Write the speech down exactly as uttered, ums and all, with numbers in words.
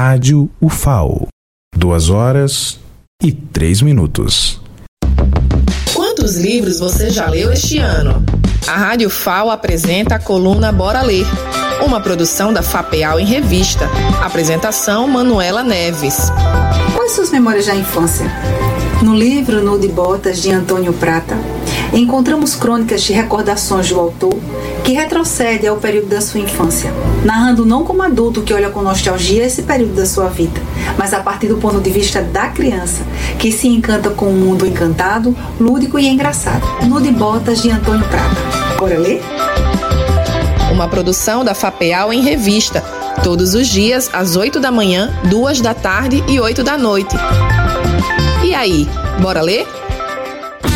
Rádio U F A O. Duas horas e três minutos. Quantos livros você já leu este ano? A Rádio U F A O apresenta a coluna Bora Ler, uma produção da FAPEAL em revista. Apresentação Manuela Neves. Quais suas memórias da infância? No livro Nu de Botas, de Antônio Prata, encontramos crônicas de recordações do autor que retrocede ao período da sua infância, narrando não como adulto que olha com nostalgia esse período da sua vida, mas a partir do ponto de vista da criança, que se encanta com um mundo encantado, lúdico e engraçado. Nu de Botas, de Antônio Prata. Bora ler? Uma produção da FAPEAL em revista, todos os dias às oito da manhã, duas da tarde e oito da noite. E aí, bora ler?